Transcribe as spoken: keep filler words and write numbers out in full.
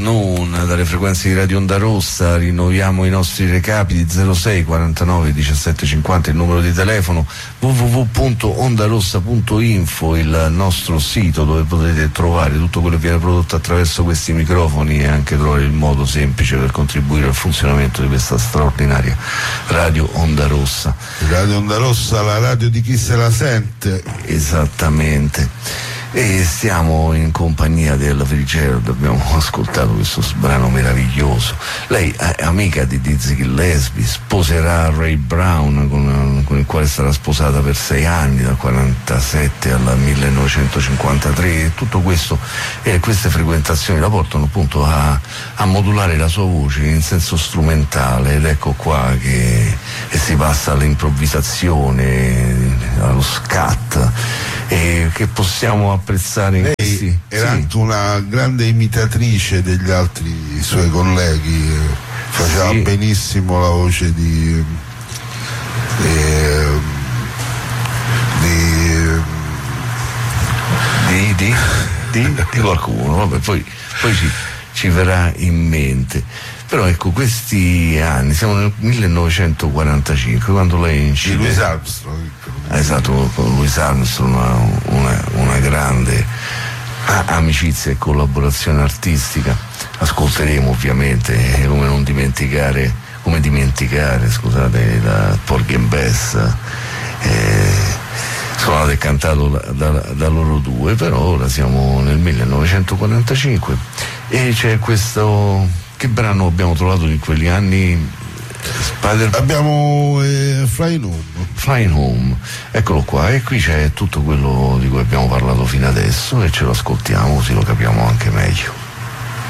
Noon dalle frequenze di Radio Onda Rossa. Rinnoviamo i nostri recapiti: zero sei quarantanove diciassette cinquanta il numero di telefono, w w w punto ondarossa punto info il nostro sito dove potete trovare tutto quello che viene prodotto attraverso questi microfoni e anche trovare il modo semplice per contribuire al funzionamento di questa straordinaria Radio Onda Rossa. Radio Onda Rossa, la radio di chi se la sente. Esattamente. E stiamo in compagnia della Fitzgerald, abbiamo ascoltato questo brano meraviglioso. Lei è amica di Dizzy Gillespie, sposerà Ray Brown con, con il quale sarà sposata per sei anni, dal quarantasette al millenovecentocinquantatré, e tutto questo e queste frequentazioni la portano appunto a, a modulare la sua voce in senso strumentale, ed ecco qua che, che si passa all'improvvisazione, allo scat, e che possiamo apprezzare in Lei questi. era sì. anche una grande imitatrice degli altri suoi colleghi, faceva sì. benissimo la voce di eh, di, di, di, di, di qualcuno, vabbè, poi, poi ci, ci verrà in mente. Però ecco, questi anni, siamo nel millenovecentoquarantacinque, quando lei incide. di Louis Armstrong. Esatto, con Louis Armstrong, una, una, una grande amicizia e collaborazione artistica. Ascolteremo ovviamente, come non dimenticare, come dimenticare, scusate, la Porgy and Bess, eh, suonato e cantato da, da, da loro due. Però ora siamo nel millenovecentoquarantacinque e c'è questo. Che brano abbiamo trovato in quegli anni? Spider... Abbiamo eh, Flying Home. Flying Home, eccolo qua, e qui c'è tutto quello di cui abbiamo parlato fino adesso e ce lo ascoltiamo, così lo capiamo anche